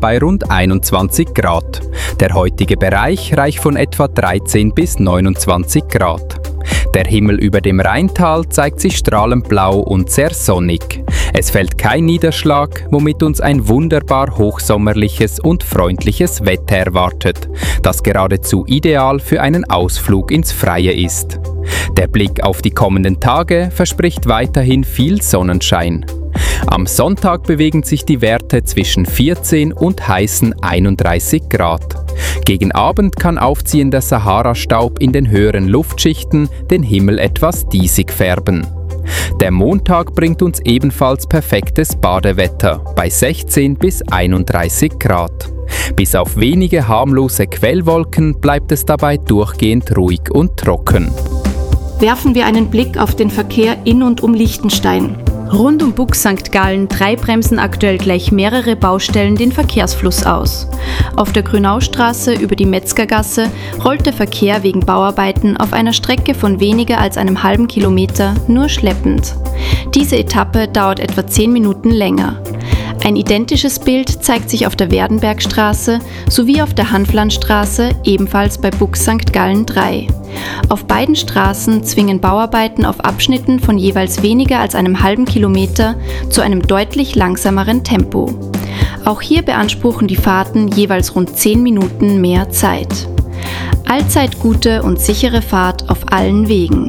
bei rund 21 Grad. Der heutige Bereich reicht von etwa 13 bis 29 Grad. Der Himmel über dem Rheintal zeigt sich strahlend blau und sehr sonnig. Es fällt kein Niederschlag, womit uns ein wunderbar hochsommerliches und freundliches Wetter erwartet, das geradezu ideal für einen Ausflug ins Freie ist. Der Blick auf die kommenden Tage verspricht weiterhin viel Sonnenschein. Am Sonntag bewegen sich die Werte zwischen 14 und heißen 31 Grad. Gegen Abend kann aufziehender Sahara-Staub in den höheren Luftschichten den Himmel etwas diesig färben. Der Montag bringt uns ebenfalls perfektes Badewetter bei 16 bis 31 Grad. Bis auf wenige harmlose Quellwolken bleibt es dabei durchgehend ruhig und trocken. Werfen wir einen Blick auf den Verkehr in und um Liechtenstein. Rund um Bug St. Gallen bremsen aktuell gleich mehrere Baustellen den Verkehrsfluss aus. Auf der Grünaustraße über die Metzgergasse rollt der Verkehr wegen Bauarbeiten auf einer Strecke von weniger als einem halben Kilometer nur schleppend. Diese Etappe dauert etwa 10 Minuten länger. Ein identisches Bild zeigt sich auf der Werdenbergstraße sowie auf der Hanflandstraße, ebenfalls bei Bug St. Gallen 3. Auf beiden Straßen zwingen Bauarbeiten auf Abschnitten von jeweils weniger als einem halben Kilometer zu einem deutlich langsameren Tempo. Auch hier beanspruchen die Fahrten jeweils rund 10 Minuten mehr Zeit. Allzeit gute und sichere Fahrt auf allen Wegen.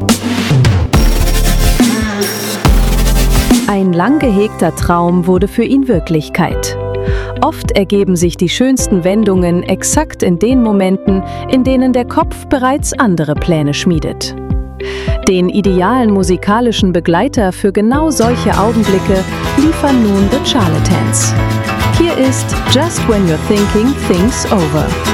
Ein lang gehegter Traum wurde für ihn Wirklichkeit. Oft ergeben sich die schönsten Wendungen exakt in den Momenten, in denen der Kopf bereits andere Pläne schmiedet. Den idealen musikalischen Begleiter für genau solche Augenblicke liefern nun The Charlatans. Hier ist Just When You're Thinking Things Over.